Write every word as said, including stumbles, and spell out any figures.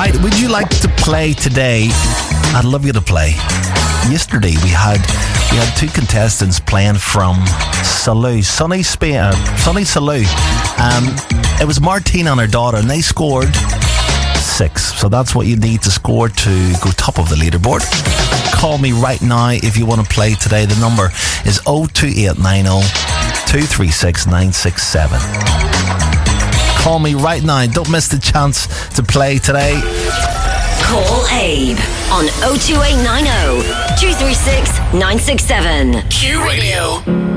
Right, would you like to play today? I'd love you to play. Yesterday we had we had two contestants playing from Salou, Sunny Spain, uh, Sunny Salou. Um, it was Martine and her daughter, and they scored six. So that's what you need to score to go top of the leaderboard. Call me right now if you want to play today. The number is oh two eight nine oh, two three six, nine six seven. Call me right now. Don't miss the chance to play today. Call Abe on oh two eight nine oh, two three six, nine six seven. Q Radio.